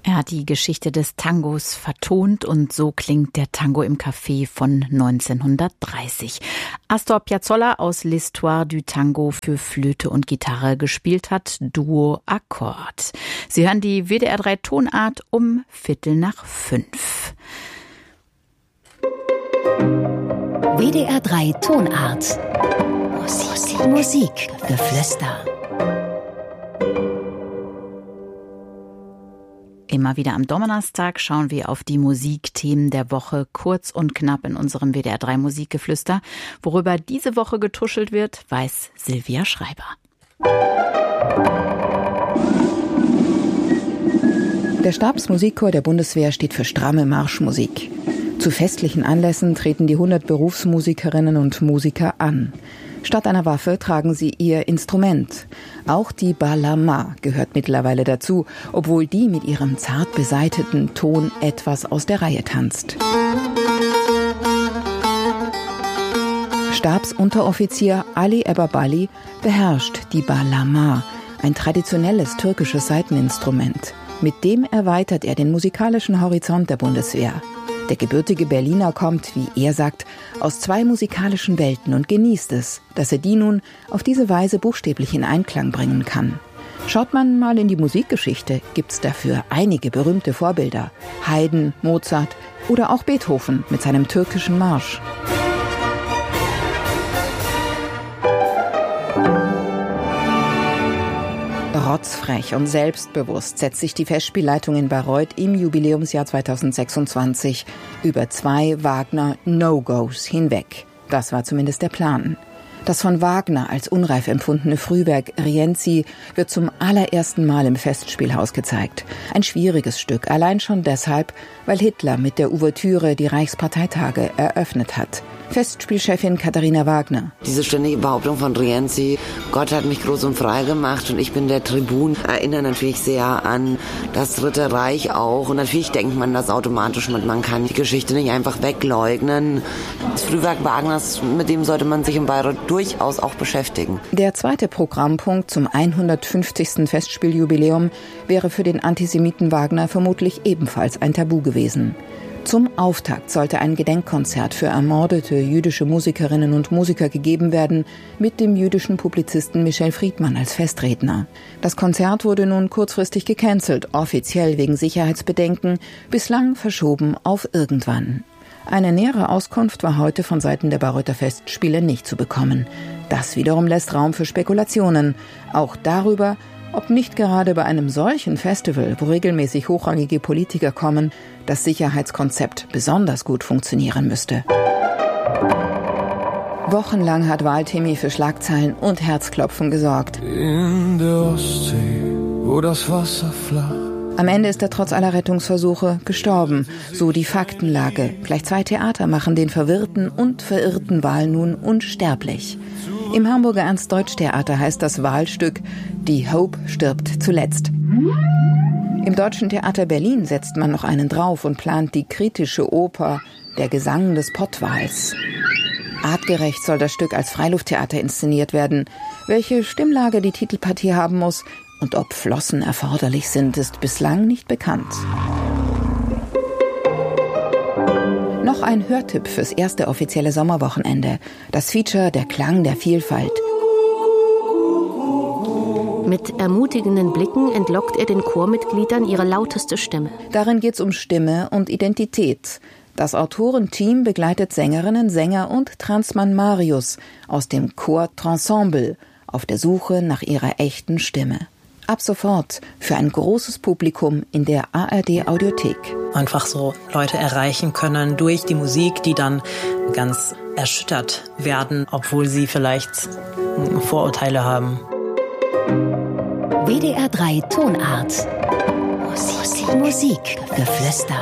Er hat die Geschichte des Tangos vertont und so klingt der Tango im Café von 1930. Astor Piazzolla aus L'Histoire du Tango für Flöte und Gitarre gespielt hat, Duo Akkord. Sie hören die WDR 3 Tonart um 4:45. WDR 3 Tonart. Musikgeflüster. Immer wieder am Donnerstag schauen wir auf die Musikthemen der Woche kurz und knapp in unserem WDR 3 Musikgeflüster. Worüber diese Woche getuschelt wird, weiß Silvia Schreiber. Der Stabsmusikchor der Bundeswehr steht für stramme Marschmusik. Zu festlichen Anlässen treten die 100 Berufsmusikerinnen und Musiker an. Statt einer Waffe tragen sie ihr Instrument. Auch die Balama gehört mittlerweile dazu, obwohl die mit ihrem zart besaiteten Ton etwas aus der Reihe tanzt. Stabsunteroffizier Ali Ebabali beherrscht die Balama, ein traditionelles türkisches Saiteninstrument. Mit dem erweitert er den musikalischen Horizont der Bundeswehr. Der gebürtige Berliner kommt, wie er sagt, aus 2 musikalischen Welten und genießt es, dass er die nun auf diese Weise buchstäblich in Einklang bringen kann. Schaut man mal in die Musikgeschichte, gibt's dafür einige berühmte Vorbilder. Haydn, Mozart oder auch Beethoven mit seinem türkischen Marsch. Rotzfrech und selbstbewusst setzt sich die Festspielleitung in Bayreuth im Jubiläumsjahr 2026 über 2 Wagner-No-Gos hinweg. Das war zumindest der Plan. Das von Wagner als unreif empfundene Frühwerk Rienzi wird zum allerersten Mal im Festspielhaus gezeigt. Ein schwieriges Stück, allein schon deshalb, weil Hitler mit der Ouvertüre die Reichsparteitage eröffnet hat. Festspielchefin Katharina Wagner. Diese ständige Behauptung von Rienzi, Gott hat mich groß und frei gemacht und ich bin der Tribun, erinnert natürlich sehr an das Dritte Reich auch. Und natürlich denkt man das automatisch mit, man kann die Geschichte nicht einfach wegleugnen. Das Frühwerk Wagners, mit dem sollte man sich in Bayreuth durchaus auch beschäftigen. Der zweite Programmpunkt zum 150. Festspieljubiläum wäre für den Antisemiten Wagner vermutlich ebenfalls ein Tabu gewesen. Zum Auftakt sollte ein Gedenkkonzert für ermordete jüdische Musikerinnen und Musiker gegeben werden, mit dem jüdischen Publizisten Michel Friedmann als Festredner. Das Konzert wurde nun kurzfristig gecancelt, offiziell wegen Sicherheitsbedenken, bislang verschoben auf irgendwann. Eine nähere Auskunft war heute von Seiten der Bayreuther Festspiele nicht zu bekommen. Das wiederum lässt Raum für Spekulationen, auch darüber, ob nicht gerade bei einem solchen Festival, wo regelmäßig hochrangige Politiker kommen, das Sicherheitskonzept besonders gut funktionieren müsste. Wochenlang hat Waltemi für Schlagzeilen und Herzklopfen gesorgt. In der Ostsee, wo das Wasser flach. Am Ende ist er trotz aller Rettungsversuche gestorben. So die Faktenlage. Gleich 2 Theater machen den verwirrten und verirrten Wal nun unsterblich. Im Hamburger Ernst-Deutsch-Theater heißt das Wahlstück »Die Hope stirbt zuletzt«. Im Deutschen Theater Berlin setzt man noch einen drauf und plant die kritische Oper »Der Gesang des Pottwals«. Artgerecht soll das Stück als Freilufttheater inszeniert werden. Welche Stimmlage die Titelpartie haben muss und ob Flossen erforderlich sind, ist bislang nicht bekannt. Noch ein Hörtipp fürs erste offizielle Sommerwochenende. Das Feature »Der Klang der Vielfalt«. Mit ermutigenden Blicken entlockt er den Chormitgliedern ihre lauteste Stimme. Darin geht's um Stimme und Identität. Das Autorenteam begleitet Sängerinnen, Sänger und Transmann Marius aus dem Chor Transemble auf der Suche nach ihrer echten Stimme. Ab sofort für ein großes Publikum in der ARD Audiothek. Einfach so Leute erreichen können durch die Musik, die dann ganz erschüttert werden, obwohl sie vielleicht Vorurteile haben. WDR 3 Tonart. Musikgeflüster.